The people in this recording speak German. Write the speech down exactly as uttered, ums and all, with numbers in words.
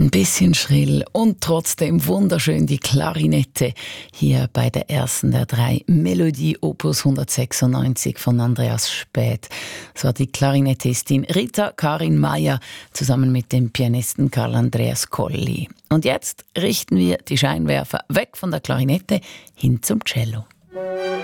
Ein bisschen schrill und trotzdem wunderschön die Klarinette hier bei der ersten der drei Melodie Opus hundertsechsundneunzig von Andreas Späth. Das war die Klarinettistin Rita Karin Meyer zusammen mit dem Pianisten Karl Andreas Colli. Und jetzt richten wir die Scheinwerfer weg von der Klarinette hin zum Cello.